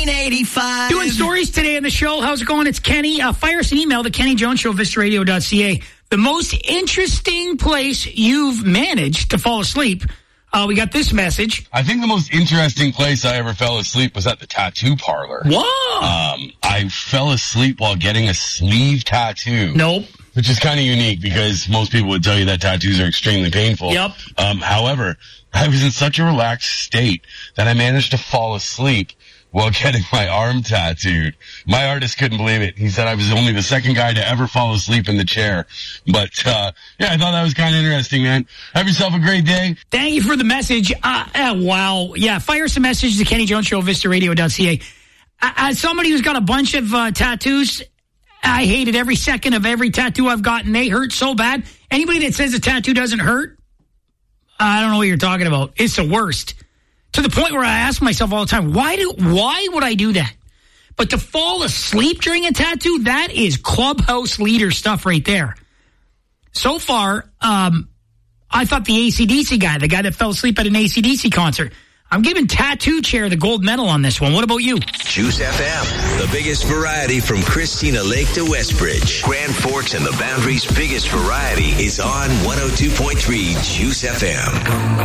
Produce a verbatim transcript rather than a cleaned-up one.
nine eighty-five. Doing stories today on the show. How's it going? It's Kenny. Uh, fire us an email to Kenny Jones Show, vista radio dot c a. The most interesting place you've managed to fall asleep. Uh, we got this message. I think the most interesting place I ever fell asleep was at the tattoo parlor. Whoa! Um, I fell asleep while getting a sleeve tattoo. Nope. Which is kind of unique because most people would tell you that tattoos are extremely painful. Yep. Um, however, I was in such a relaxed state that I managed to fall asleep while getting my arm tattooed. My artist couldn't believe it. He said I was only the second guy to ever fall asleep in the chair. But, uh, yeah, I thought that was kind of interesting, man. Have yourself a great day. Thank you for the message. Uh, uh, wow. Yeah, fire us a message to Kenny Jones Show, vista radio dot c a. Uh, as somebody who's got a bunch of uh, tattoos, I hated every second of every tattoo I've gotten. They hurt so bad. Anybody that says a tattoo doesn't hurt, I don't know what you're talking about. It's the worst. To the point where I ask myself all the time, why do why would I do that? But to fall asleep during a tattoo, that is clubhouse leader stuff right there. So far, um, I thought the A C D C guy, the guy that fell asleep at an A C D C concert, I'm giving Tattoo Chair the gold medal on this one. What about you? Juice F M, the biggest variety from Christina Lake to Westbridge. Grand Forks and the Boundary's biggest variety is on one oh two point three Juice F M.